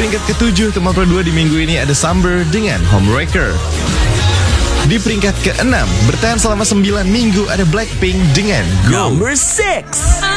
peringkat ke-7 Top 42 di minggu ini ada Summer dengan Homewrecker. Di peringkat ke-6 bertahan selama 9 minggu ada Blackpink dengan Go. Number 6.